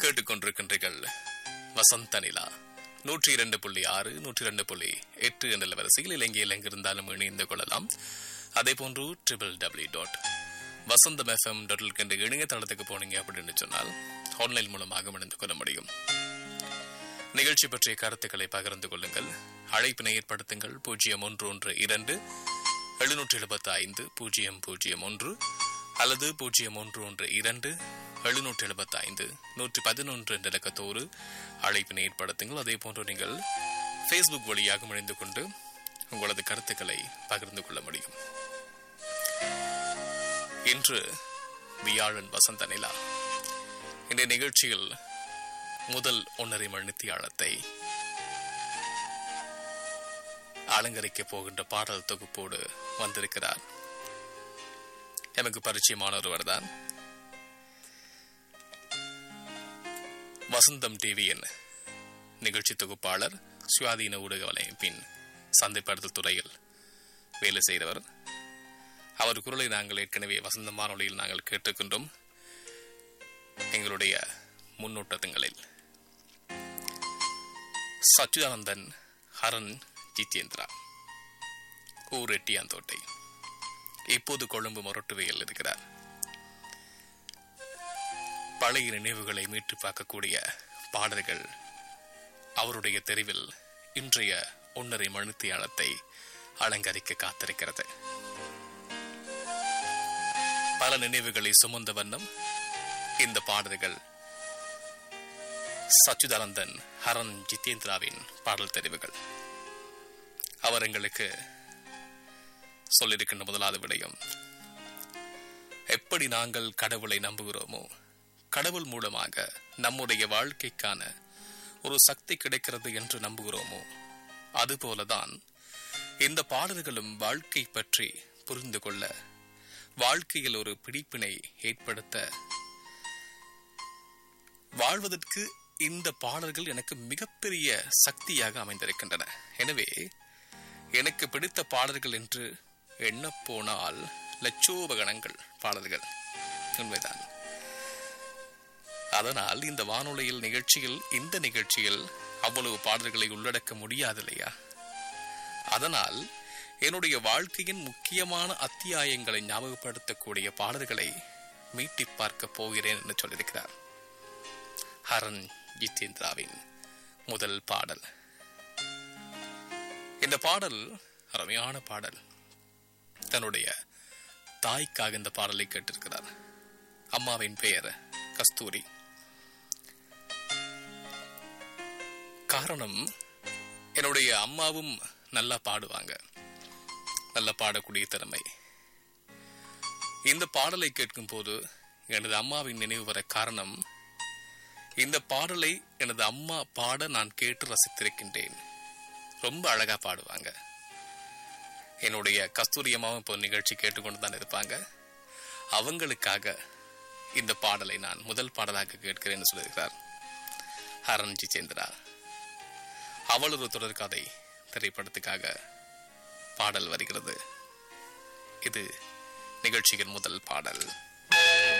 கேட்டுக்கொண்டிருக்கின்றீர்கள் வசந்த நிலா 102.6 102.8 என்ற வரிசையில் இலங்கையில் எங்கிருந்தாலும் இணைந்து கொள்ளலாம். அதேபோன்று www.vasantham.fm.lk என்ற இணையதளத்துக்கு போனீங்க அப்படின்னு சொன்னால் ஆன்லைன் மூலமாக இணைந்து கொள்ள முடியும். நிகழ்ச்சி பற்றிய கருத்துக்களை பகிர்ந்து கொள்ளுங்கள். அழைப்பினை ஏற்படுத்துங்கள் 0112 775 001 அல்லது 0112 775 111 என்ற இலக்கத்தோடு அழைப்பினை ஏற்படுத்துங்கள். அதே போன்று நீங்கள் Facebook வழியாக இணைந்து கொண்டு உங்களது கருத்துக்களை பகிர்ந்து கொள்ள முடியும். இன்று வியாழன் வசந்த நிலா. இந்த நிகழ்ச்சியில் முதல் 1.5 மணித்தியாலத்தை அலங்கரிக்கப் போகின்ற பாடல் தொகுப்போடு வந்திருக்கிறார். எனக்கு பரிச்சயமான ஒருவர் தான். வசந்தம் டிவியின் நிகழ்ச்சி தொகுப்பாளர், சுயாதீன ஊடக வலையமைப்பின் சந்தைப்படுத்தல் துறையில் வேலை செய்தவர். அவர் குரலை நாங்கள் ஏற்கனவே வசந்தம் வானொலியில் நாங்கள் கேட்டுக்கொண்டோம். எங்களுடைய முன்னோட்டங்களில் சச்சிதானந்தன் ஹரன் ஜிதேந்திரா, ஊர் எட்டியாந்தோட்டை, இப்போது கொழும்பு மொரட்டுவையில் இருக்கிறார். பழைய நினைவுகளை மீட்டு பார்க்கக்கூடிய பாடல்கள் அவருடைய தெரிவில் இன்றைய 1.5 மணித்தியாலத்தை அலங்கரிக்க காத்திருக்கிறது. பல நினைவுகளை சுமந்த வண்ணம் இந்த பாடல்கள் சச்சிதானந்தன் ஹரன் ஜிதேந்திராவின் பாடல் தெரிவுகள். அவர் எங்களுக்கு சொல்லியிருக்கின்ற முதலாவது விடயம், எப்படி நாங்கள் கடவுளை நம்புகிறோமோ, கடவுள் மூலமாக நம்முடைய வாழ்க்கைக்கான ஒரு சக்தி கிடைக்கிறது என்று நம்புகிறோமோ, அதுபோலதான் இந்த பாடல்களும் வாழ்க்கை பற்றி புரிந்து கொள்ள, வாழ்க்கையில் ஒரு பிடிப்பினை ஏற்படுத்த, வாழ்வதற்கு இந்த பாடல்கள் எனக்கு மிகப்பெரிய சக்தியாக அமைந்திருக்கின்றன. எனவே எனக்கு பிடித்த பாடல்கள் என்று எண்ண போனால் லட்சோபகணங்கள் பாடல்கள் உண்மைதான். அதனால் இந்த வானொலியில் இந்த நிகழ்ச்சியில் அவ்வளவு பாடல்களை உள்ளடக்க முடியாது இல்லையா? அதனால் என்னுடைய வாழ்க்கையின் முக்கியமான அத்தியாயங்களை ஞாபகப்படுத்தக்கூடிய பாடல்களை மீட்டி பார்க்க போகிறேன் என்று சொல்லியிருக்கிறார் ஹரன் ஜிதேந்திராவின் முதல் பாடல். இந்த பாடல் அருமையான பாடல். தன்னுடைய தாய்க்காக இந்த பாடலை கேட்டிருக்கிறார். அம்மாவின் பெயர் கஸ்தூரி. காரணம், என்னுடைய அம்மாவும் நல்லா பாடுவாங்க, நல்லா பாடக்கூடிய திறமை. இந்த பாடலை கேட்கும் போது எனது அம்மாவின் நினைவு வர காரணம், இந்த பாடலை எனது அம்மா பாட நான் கேட்டு ரசித்திருக்கின்றேன். ரொம்ப அழகா பாடுவாங்க. என்னுடைய கஸ்தூரி அம்மாவும் இப்போ நிகழ்ச்சி கேட்டுக்கொண்டு தான் இருப்பாங்க. அவங்களுக்காக இந்த பாடலை நான் முதல் பாடலாக கேட்கிறேன் சொல்லியிருக்கிறார் ஹரன் ஜிதேந்திரா. அவள் ஒரு தொடர்கதை திரைப்படத்துக்காக பாடல் வருகிறது. இது நிகழ்ச்சியின் முதல் பாடல்.